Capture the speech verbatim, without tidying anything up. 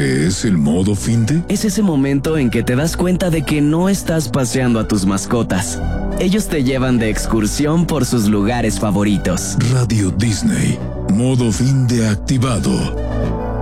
¿Qué es el modo finde? Es ese momento en que te das cuenta de que no estás paseando a tus mascotas. Ellos te llevan de excursión por sus lugares favoritos. Radio Disney. Modo finde activado.